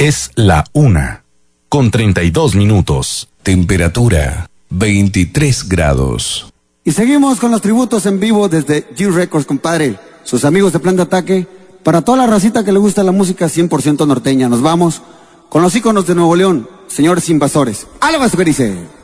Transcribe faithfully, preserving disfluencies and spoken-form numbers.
Es la una, con treinta y dos minutos. Temperatura, veintitrés grados. Y seguimos con los tributos en vivo desde G Records, compadre. Sus amigos de Plan de Ataque. Para toda la racita que le gusta la música cien por ciento norteña. Nos vamos con los íconos de Nuevo León, señores invasores. ¡A la basura, dice!